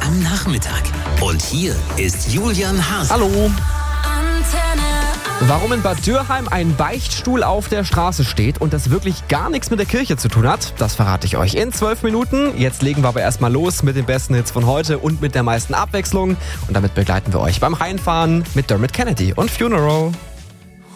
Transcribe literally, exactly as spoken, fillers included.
am Nachmittag. Und hier ist Julian Hase. Hallo. Warum in Bad Dürheim ein Beichtstuhl auf der Straße steht und das wirklich gar nichts mit der Kirche zu tun hat, das verrate ich euch in zwölf Minuten. Jetzt legen wir aber erstmal los mit den besten Hits von heute und mit der meisten Abwechslung. Und damit begleiten wir euch beim Heimfahren mit Dermot Kennedy und Funeral.